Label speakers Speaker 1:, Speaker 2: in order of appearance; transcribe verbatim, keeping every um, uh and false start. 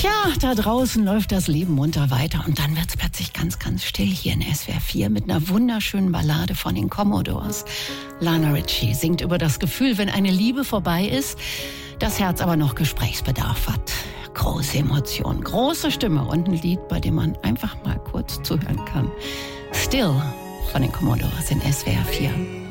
Speaker 1: Tja, da draußen läuft das Leben munter weiter und dann wird's plötzlich ganz, ganz still hier in S W R vier mit einer wunderschönen Ballade von den Commodores. Lana Ritchie singt über das Gefühl, wenn eine Liebe vorbei ist, das Herz aber noch Gesprächsbedarf hat. Große Emotionen, große Stimme und ein Lied, bei dem man einfach mal kurz zuhören kann. Still von den Commodores in S W R vier.